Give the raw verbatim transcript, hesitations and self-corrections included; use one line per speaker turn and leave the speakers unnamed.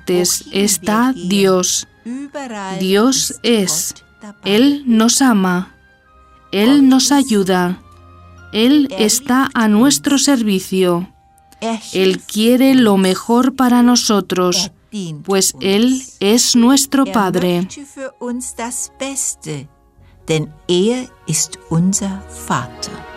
partes está Dios. Dios es. Él nos ama. Él nos ayuda. Él está a nuestro servicio. Él quiere lo mejor para nosotros, pues Él es nuestro Padre.
Denn er ist unser Vater.